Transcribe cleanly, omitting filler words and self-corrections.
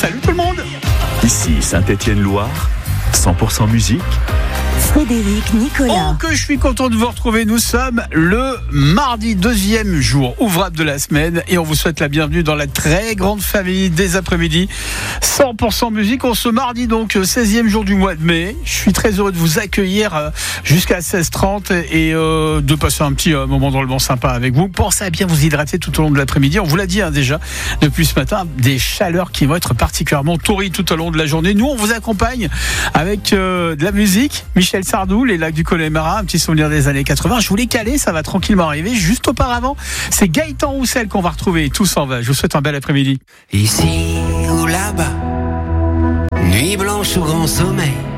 Salut tout le monde. Ici Saint-Étienne-Loire, 100% musique. Frédéric Nicolas. Oh, que je suis content de vous retrouver. Nous sommes le mardi, 2e jour ouvrable de la semaine et on vous souhaite la bienvenue dans la très grande famille des après-midi 100% musique. On se mardi donc 16e jour du mois de mai. Je suis très heureux de vous accueillir jusqu'à 16h30 et de passer un petit moment dans le vent sympa avec vous. Pensez à bien vous hydrater tout au long de l'après-midi. On vous l'a dit déjà depuis ce matin, des chaleurs qui vont être particulièrement torrides tout au long de la journée. Nous, on vous accompagne avec de la musique. Michel Sardou, les lacs du Connemara, un petit souvenir des années 80. Je vous l'ai calé, ça va tranquillement arriver. Juste auparavant, c'est Gaëtan Roussel qu'on va retrouver. Tout s'en va. Je vous souhaite un bel après-midi. Ici ou là-bas, nuit blanche ou grand sommeil,